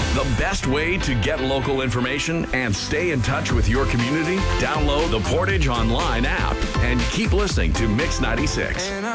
The best way to get local information and stay in touch with your community? Download the Portage Online app and keep listening to Mix 96.